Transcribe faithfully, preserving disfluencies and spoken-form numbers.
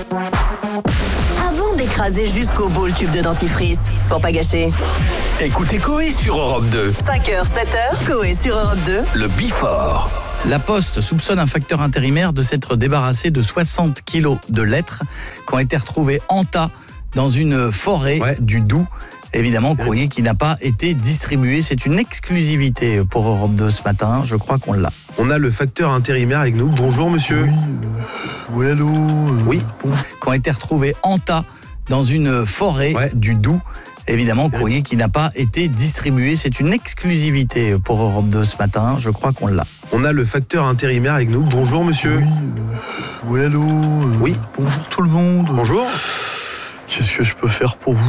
Avant d'écraser jusqu'au bout le tube de dentifrice, pour pas gâcher. Écoutez Coé sur Europe deux. cinq heures, sept heures, Coé sur Europe deux. Le Bifort. La Poste soupçonne un facteur intérimaire de s'être débarrassé de soixante kilos de lettres qui ont été retrouvées en tas dans une forêt Ouais. du Doubs. Évidemment, courrier qui n'a pas été distribué. C'est une exclusivité pour Europe deux ce matin. Je crois qu'on l'a. On a le facteur intérimaire avec nous. Bonjour monsieur. Oui, euh, oui, allô euh, Oui. bon. Qui ont été retrouvés en tas dans une forêt Ouais. du Doubs. Évidemment, courrier qui n'a pas été distribué. C'est une exclusivité pour Europe deux ce matin. Je crois qu'on l'a. On a le facteur intérimaire avec nous. Bonjour monsieur. Oui, euh, oui, allô euh, Oui. Bonjour tout le monde. Bonjour. Qu'est-ce que je peux faire pour vous ?